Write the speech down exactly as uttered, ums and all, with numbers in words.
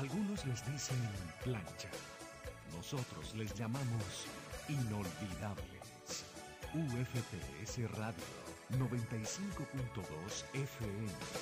Algunos les dicen plancha. Nosotros les llamamos inolvidables. U F P S Radio noventa y cinco punto dos F M.